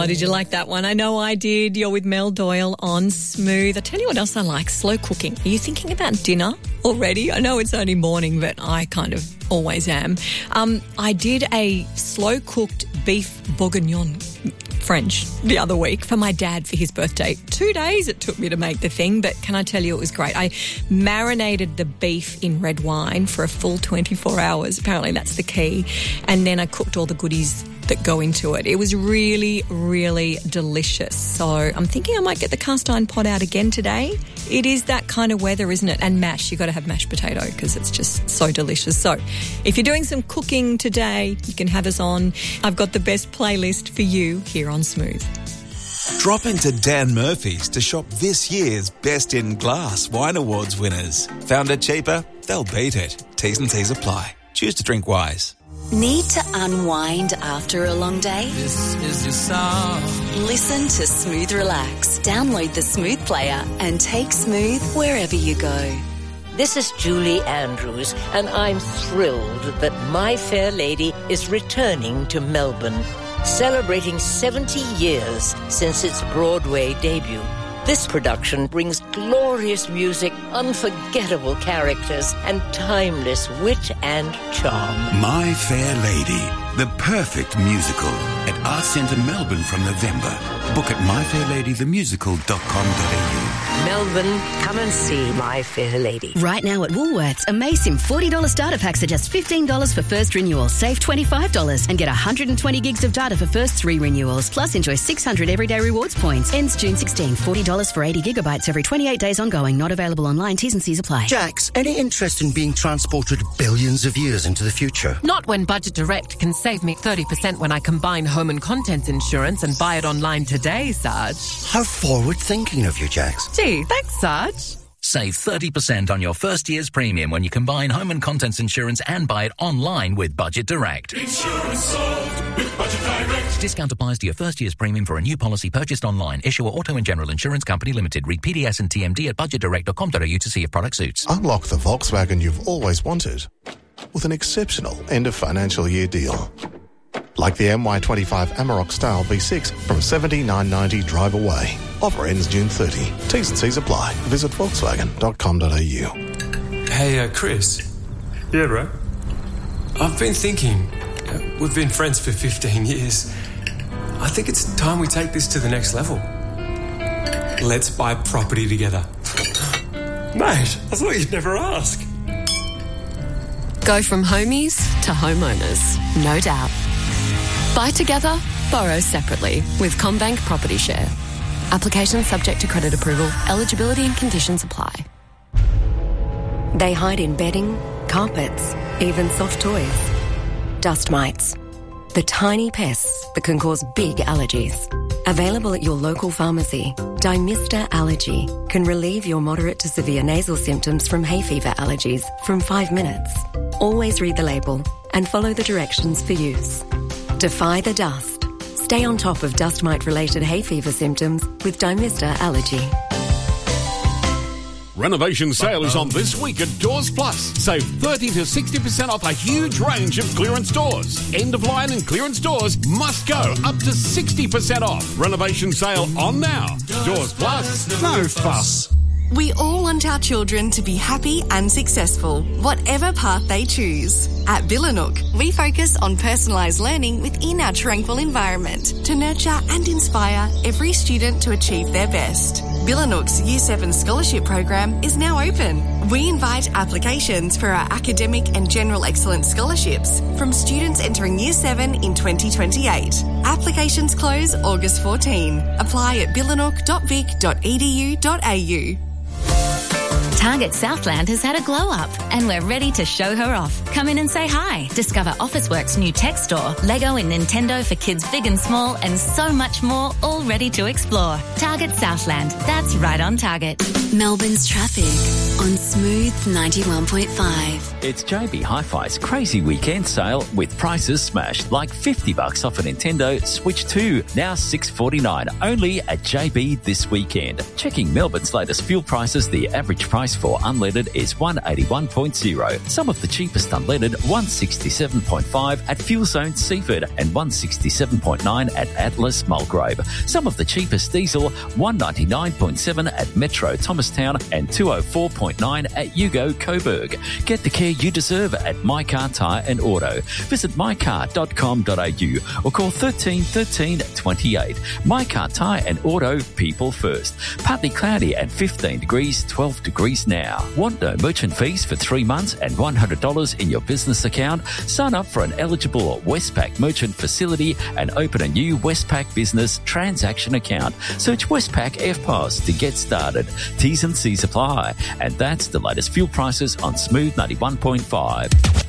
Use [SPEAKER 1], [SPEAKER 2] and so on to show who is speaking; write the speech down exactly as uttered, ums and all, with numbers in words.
[SPEAKER 1] did you like that one? I know I did. You're with Mel Doyle on Smooth. I tell you what else I like, slow cooking. Are you thinking about dinner already? I know it's only morning, but I kind of always am. Um, I did a slow-cooked beef bourguignon French the other week for my dad for his birthday. Two days it took me to make the thing, but can I tell you it was great. I marinated the beef in red wine for a full twenty-four hours. Apparently that's the key. And then I cooked all the goodies that go into it. It was really, really delicious. So I'm thinking I might get the cast iron pot out again today. It is that kind of weather, isn't it? And mash, you've got to have mashed potato because it's just so delicious. So if you're doing some cooking today, you can have us on. I've got the best playlist for you here on Smooth.
[SPEAKER 2] Drop into Dan Murphy's to shop this year's Best in Glass Wine Awards winners. Found it cheaper? They'll beat it. T's and C's apply. Choose to drink wise.
[SPEAKER 3] Need to unwind after a long day?
[SPEAKER 4] This is your song.
[SPEAKER 3] Listen to Smooth Relax. Download the Smooth player and take Smooth wherever you go.
[SPEAKER 5] This is Julie Andrews, and I'm thrilled that My Fair Lady is returning to Melbourne, celebrating seventy years since its Broadway debut. This production brings glorious music, unforgettable characters, and timeless wit and charm.
[SPEAKER 6] My Fair Lady, the perfect musical at Arts Centre Melbourne from November. Book at my fair lady the musical dot com dot a u.
[SPEAKER 5] Melbourne, come and see My Fair Lady.
[SPEAKER 7] Right now at Woolworths, Amazing forty dollars starter packs are just fifteen dollars for first renewal. Save twenty-five dollars and get one hundred twenty gigs of data for first three renewals. Plus enjoy six hundred everyday rewards points. Ends June sixteenth. forty dollars for eighty gigabytes every twenty-eight days ongoing. Not available online. T's and C's apply.
[SPEAKER 8] Jax, any interest in being transported billions of years into the future?
[SPEAKER 9] Not when Budget Direct can save me thirty percent when I combine home and contents insurance and buy it online today, Sarge.
[SPEAKER 8] How forward-thinking of you, Jax.
[SPEAKER 9] Gee, thanks, Sarge.
[SPEAKER 10] Save thirty percent on your first year's premium when you combine home and contents insurance and buy it online with Budget Direct.
[SPEAKER 11] Insurance sold with Budget Direct.
[SPEAKER 10] Discount applies to your first year's premium for a new policy purchased online. Issuer Auto and General Insurance Company Limited. Read P D S and T M D at budget direct dot com dot a u to see if product suits.
[SPEAKER 12] Unlock the Volkswagen you've always wanted with an exceptional end of financial year deal. Like the M Y twenty-five Amarok Style V six from seventy-nine ninety drive away. Offer ends June thirtieth. T's and C's apply. Visit volkswagen dot com dot a u.
[SPEAKER 13] Hey, uh, Chris.
[SPEAKER 14] Yeah, bro?
[SPEAKER 13] I've been thinking, uh, we've been friends for fifteen years. I think it's time we take this to the next level. Let's buy property together.
[SPEAKER 14] Mate, I thought you'd never ask.
[SPEAKER 9] Go from homies to homeowners, no doubt. Buy together, borrow separately with CommBank Property Share. Application subject to credit approval. Eligibility and conditions apply.
[SPEAKER 15] They hide in bedding, carpets, even soft toys. Dust mites. The tiny pests that can cause big allergies. Available at your local pharmacy, Dymista Allergy can relieve your moderate to severe nasal symptoms from hay fever allergies from five minutes. Always read the label and follow the directions for use. Defy the dust. Stay on top of dust mite-related hay fever symptoms with Dymista Allergy.
[SPEAKER 16] Renovation sale is on this week at Doors Plus. Save thirty to sixty percent off a huge range of clearance doors. End of line and clearance doors must go up to sixty percent off. Renovation sale on now. Doors Plus, no fuss.
[SPEAKER 17] We all want our children to be happy and successful, whatever path they choose. At Billanook, we focus on personalised learning within our tranquil environment to nurture and inspire every student to achieve their best. Billanook's Year seven Scholarship Program is now open. We invite applications for our academic and general excellence scholarships from students entering Year seven in twenty twenty-eight. Applications close August fourteenth. Apply at billanook dot vic dot e d u dot a u.
[SPEAKER 18] Target Southland has had a glow up and we're ready to show her off. Come in and say hi. Discover Officeworks' new tech store, Lego and Nintendo for kids big and small, and so much more, all ready to explore. Target Southland. That's right on target.
[SPEAKER 3] Melbourne's traffic on Smooth ninety-one point five.
[SPEAKER 19] It's J B Hi-Fi's crazy weekend sale with prices smashed, like fifty bucks off a Nintendo Switch two, now six forty-nine, only at J B this weekend. Checking Melbourne's latest fuel prices, the average price price for unleaded is one eighty-one point oh. Some of the cheapest unleaded, one sixty-seven point five at Fuel Zone Seaford and one sixty-seven point nine at Atlas Mulgrave. Some of the cheapest diesel, one ninety-nine point seven at Metro Thomastown and two oh four point nine at Yugo Coburg. Get the care you deserve at My Car Tyre and Auto. Visit my car dot com dot a u or call thirteen thirteen twenty-eight. My Car Tyre and Auto, people first. Partly cloudy at fifteen degrees, twelve degrees now. Want no merchant fees for three months and one hundred dollars in your business account? Sign up for an eligible Westpac merchant facility and open a new Westpac business transaction account. Search Westpac F P O S to get started. T's and C's apply. And that's the latest fuel prices on Smooth ninety-one point five.